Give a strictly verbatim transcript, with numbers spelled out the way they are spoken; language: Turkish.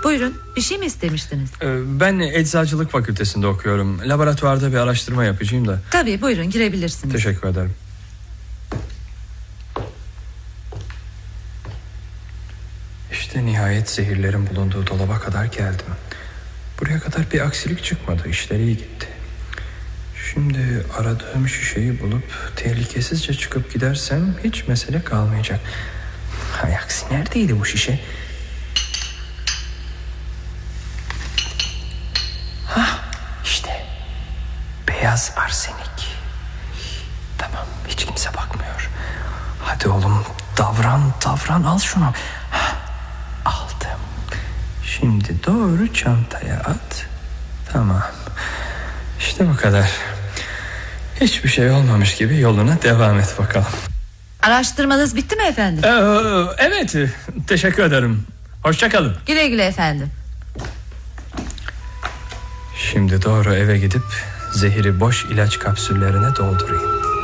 Buyurun, bir şey mi istemiştiniz? Ee, ben Eczacılık Fakültesinde okuyorum. Laboratuvarda bir araştırma yapacağım da. Tabii, buyurun, girebilirsiniz. Teşekkür ederim. İşte nihayet zehirlerin bulunduğu dolaba kadar geldim. Buraya kadar bir aksilik çıkmadı. İşler iyi gitti. Şimdi aradığım şişeyi bulup tehlikesizce çıkıp gidersem hiç mesele kalmayacak. Hay aksi, neredeydi bu şişe? Hah, işte beyaz arsenik. Tamam, hiç kimse bakmıyor. Hadi oğlum, davran davran, al şunu. Hah, aldım. Şimdi doğru çantaya at. Tamam. İşte bu kadar. Hiçbir şey olmamış gibi yoluna devam et bakalım. Araştırmanız bitti mi efendim? Ee, evet, teşekkür ederim. Hoşça kalın. Güle güle efendim. Şimdi doğru eve gidip zehiri boş ilaç kapsüllerine doldurayım.